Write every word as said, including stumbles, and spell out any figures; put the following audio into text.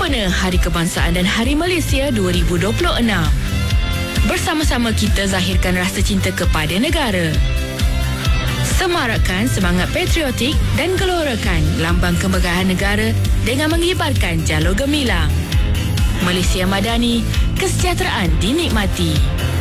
Sempurna Hari Kebangsaan dan Hari Malaysia dua ribu dua puluh enam. Bersama-sama kita zahirkan rasa cinta kepada negara. Semarakkan semangat patriotik dan gelorakan lambang kemegahan negara dengan mengibarkan jalur gemilang. Malaysia Madani, kesejahteraan dinikmati.